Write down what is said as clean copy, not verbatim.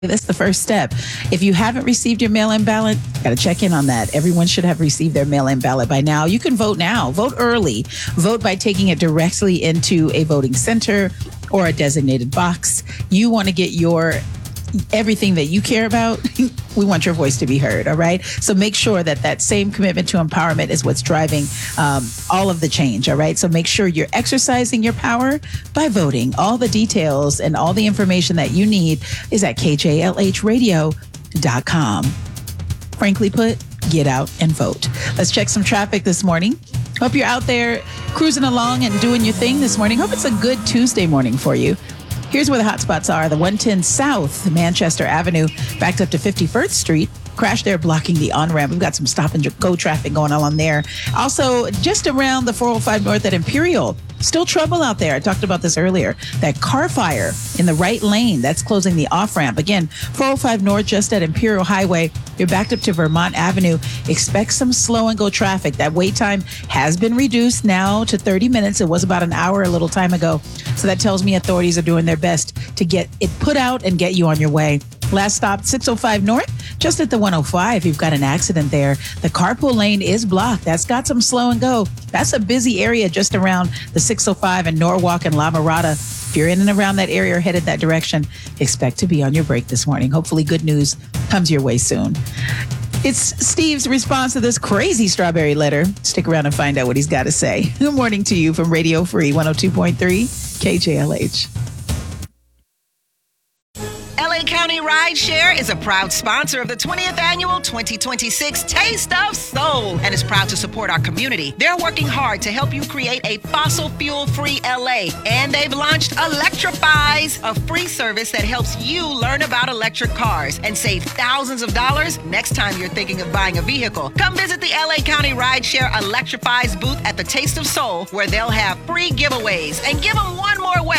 That's the first step. If you haven't received your mail-in ballot, got to check in on that. Everyone should have received their mail-in ballot by now. You can vote now. Vote early. Vote by taking it directly into a voting center or a designated box. You want to get your everything that you care about. We want your voice to be heard. All right. So make sure that that same commitment to empowerment is what's driving all of the change. All right. So make sure you're exercising your power by voting. All the details and all the information that you need is at kjlhradio.com. Frankly put, get out and vote. Let's check some traffic this morning. Hope you're out there cruising along and doing your thing this morning. Hope it's a good Tuesday morning for you. Here's where the hot spots are. The 110 South Manchester Avenue backed up to 51st Street. Crash there blocking the on-ramp. We've got some stop and go traffic going on there. Also, just around the 405 North at Imperial. Still trouble out there. I talked about this earlier. That car fire in the right lane, that's closing the off-ramp. Again, 405 North just at Imperial Highway. You're backed up to Vermont Avenue. Expect some slow and go traffic. That wait time has been reduced now to 30 minutes. It was about an hour a little time ago. So that tells me authorities are doing their best to get it put out and get you on your way. Last stop, 605 North, just at the 105. You've got an accident there. The carpool lane is blocked. That's got some slow and go. That's a busy area just around the 605 and Norwalk and La Mirada. If you're in and around that area or headed that direction, expect to be on your break this morning. Hopefully good news comes your way soon. It's Steve's response to this crazy strawberry letter. Stick around and find out what he's got to say. Good morning to you from Radio Free 102.3 KJLH. LA County Rideshare is a proud sponsor of the 20th annual 2026 Taste of Soul and is proud to support our community. They're working hard to help you create a fossil fuel-free LA, and they've launched Electrifies, a free service that helps you learn about electric cars and save thousands of dollars next time you're thinking of buying a vehicle. Come visit the LA County Rideshare Electrifies booth at the Taste of Soul, where they'll have free giveaways, and give them one more way